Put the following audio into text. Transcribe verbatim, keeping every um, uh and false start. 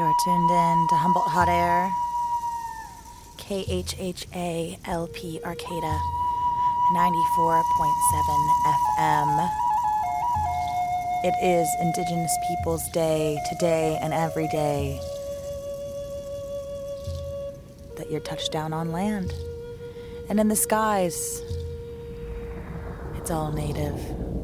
You're tuned in to Humboldt Hot Air, K H H A L P Arcata, ninety-four point seven F M. It is Indigenous Peoples Day today and every day that you're touched down on land. And in the skies, it's all native.